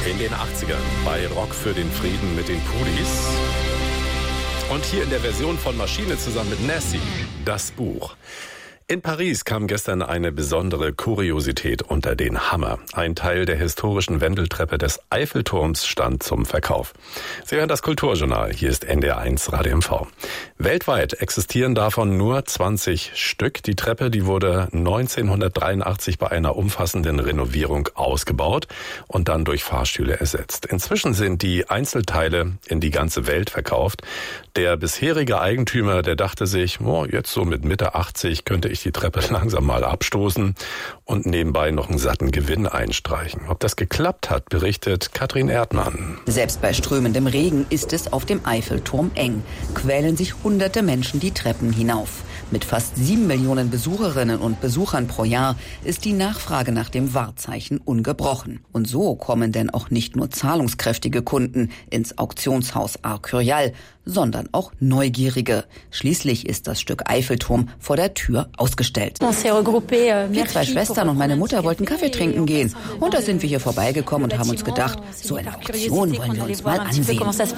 In den 80ern bei Rock für den Frieden mit den Pudis. Und hier in der Version von Maschine zusammen mit Nessie, das Buch. In Paris kam gestern eine besondere Kuriosität unter den Hammer. Ein Teil der historischen Wendeltreppe des Eiffelturms stand zum Verkauf. Sie hören das Kulturjournal. Hier ist NDR1 Radio MV. Weltweit existieren davon nur 20 Stück. Die Treppe, die wurde 1983 bei einer umfassenden Renovierung ausgebaut und dann durch Fahrstühle ersetzt. Inzwischen sind die Einzelteile in die ganze Welt verkauft. Der bisherige Eigentümer, der dachte sich, jetzt so mit Mitte 80 könnte ich die Treppe langsam mal abstoßen und nebenbei noch einen satten Gewinn einstreichen. Ob das geklappt hat, berichtet Katrin Erdmann. Selbst bei strömendem Regen ist es auf dem Eiffelturm eng. Quälen sich hunderte Menschen die Treppen hinauf. Mit fast 7 Millionen Besucherinnen und Besuchern pro Jahr ist die Nachfrage nach dem Wahrzeichen ungebrochen. Und so kommen denn auch nicht nur zahlungskräftige Kunden ins Auktionshaus Art Curial, sondern auch Neugierige. Schließlich ist das Stück Eiffelturm vor der Tür ausgestellt. Wir 2 Schwestern und meine Mutter wollten Kaffee trinken gehen. Und da sind wir hier vorbeigekommen und haben uns gedacht, so eine Auktion wollen wir uns mal ansehen.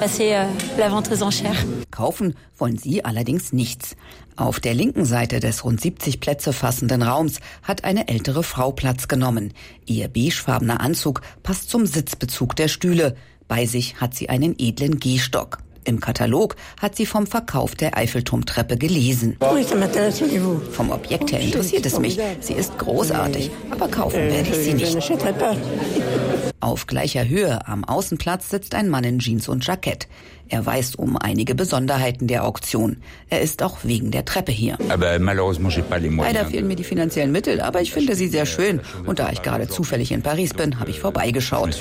Kaufen wollen sie allerdings nichts. Auf der linken Seite des rund 70 Plätze fassenden Raums hat eine ältere Frau Platz genommen. Ihr beigefarbener Anzug passt zum Sitzbezug der Stühle. Bei sich hat sie einen edlen Gehstock. Im Katalog hat sie vom Verkauf der Eiffelturmtreppe gelesen. Vom Objekt her interessiert es mich. Sie ist großartig, aber kaufen werde ich sie nicht. Auf gleicher Höhe am Außenplatz sitzt ein Mann in Jeans und Jackett. Er weiß um einige Besonderheiten der Auktion. Er ist auch wegen der Treppe hier. Leider fehlen mir die finanziellen Mittel, aber ich finde sie sehr schön. Und da ich gerade zufällig in Paris bin, habe ich vorbeigeschaut.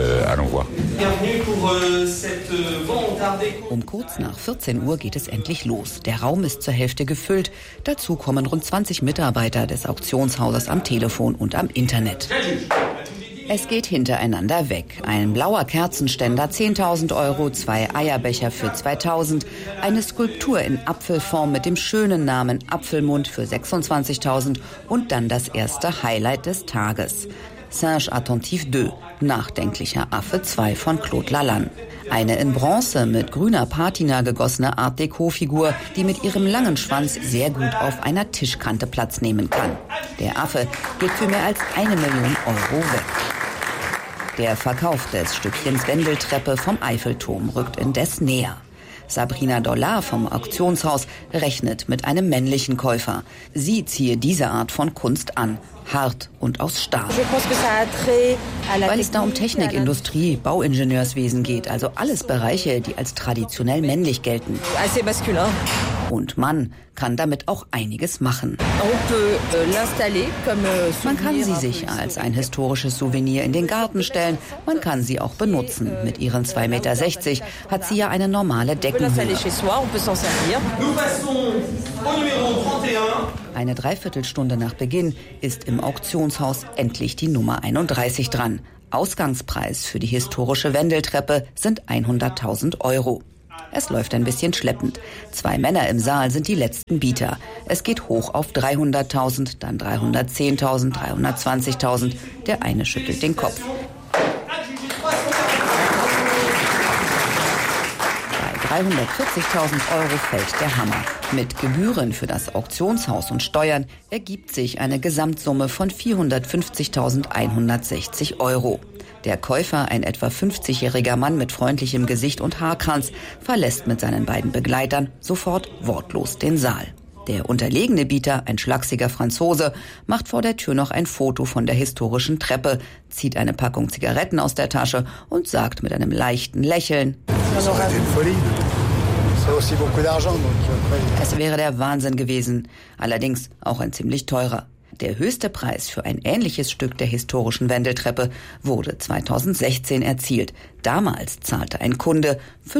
Um kurz nach 14 Uhr geht es endlich los. Der Raum ist zur Hälfte gefüllt. Dazu kommen rund 20 Mitarbeiter des Auktionshauses am Telefon und am Internet. Es geht hintereinander weg. Ein blauer Kerzenständer 10.000 €, 2 Eierbecher für 2.000, eine Skulptur in Apfelform mit dem schönen Namen Apfelmund für 26.000 und dann das erste Highlight des Tages. Singe Attentif 2, Nachdenklicher Affe 2 von Claude Lalanne. Eine in Bronze mit grüner Patina gegossene Art-Déco-Figur, die mit ihrem langen Schwanz sehr gut auf einer Tischkante Platz nehmen kann. Der Affe geht für mehr als 1 Million € weg. Der Verkauf des Stückchens Wendeltreppe vom Eiffelturm rückt indes näher. Sabrina Dollard vom Auktionshaus rechnet mit einem männlichen Käufer. Sie ziehe diese Art von Kunst an, hart und aus Stahl. Weil es da um Technik, Industrie, Bauingenieurswesen geht, also alles Bereiche, die als traditionell männlich gelten. Und man kann damit auch einiges machen. Man kann sie sich als ein historisches Souvenir in den Garten stellen, man kann sie auch benutzen. Mit ihren 2,60 Meter hat sie ja eine normale Deckenhöhe. Eine Dreiviertelstunde nach Beginn ist im Auktionshaus endlich die Nummer 31 dran. Ausgangspreis für die historische Wendeltreppe sind 100.000 €. Es läuft ein bisschen schleppend. 2 Männer im Saal sind die letzten Bieter. Es geht hoch auf 300.000, dann 310.000, 320.000. Der eine schüttelt den Kopf. Bei 340.000 € fällt der Hammer. Mit Gebühren für das Auktionshaus und Steuern ergibt sich eine Gesamtsumme von 450.160 €. Der Käufer, ein etwa 50-jähriger Mann mit freundlichem Gesicht und Haarkranz, verlässt mit seinen beiden Begleitern sofort wortlos den Saal. Der unterlegene Bieter, ein schlachsiger Franzose, macht vor der Tür noch ein Foto von der historischen Treppe, zieht eine Packung Zigaretten aus der Tasche und sagt mit einem leichten Lächeln: Es wäre der Wahnsinn gewesen, allerdings auch ein ziemlich teurer. Der höchste Preis für ein ähnliches Stück der historischen Wendeltreppe wurde 2016 erzielt. Damals zahlte ein Kunde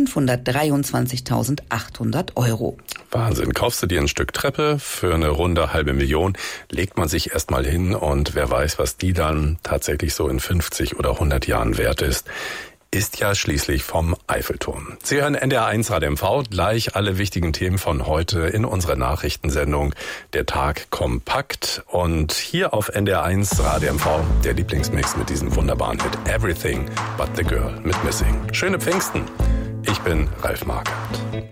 523.800 €. Wahnsinn. Kaufst du dir ein Stück Treppe für eine runde 500.000, legt man sich erstmal hin und wer weiß, was die dann tatsächlich so in 50 oder 100 Jahren wert ist. ist ja schließlich vom Eiffelturm. Sie hören NDR1 Radio MV, gleich alle wichtigen Themen von heute in unserer Nachrichtensendung Der Tag kompakt. Und hier auf NDR1 Radio MV der Lieblingsmix mit diesem wunderbaren Hit Everything But the Girl mit Missing. Schöne Pfingsten. Ich bin Ralf Markert.